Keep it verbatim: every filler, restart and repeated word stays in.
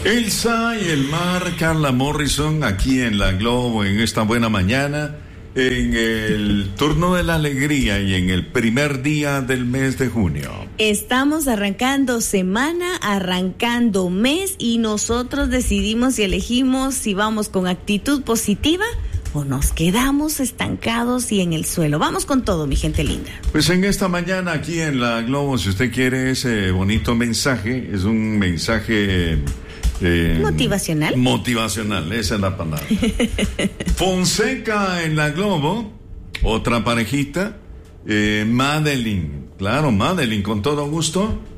Elsa y el mar, Carla Morrison, aquí en La Globo, en esta buena mañana, en el turno de la alegría y en el primer día del mes de junio. Estamos arrancando semana, arrancando mes, y nosotros decidimos y elegimos si vamos con actitud positiva o nos quedamos estancados y en el suelo. Vamos con todo, mi gente linda. Pues en esta mañana aquí en La Globo, si usted quiere ese bonito mensaje, es un mensaje... Eh, motivacional. Motivacional, esa es la palabra. Fonseca en La Globo, otra parejita, eh, Madeline, claro, Madeline, con todo gusto.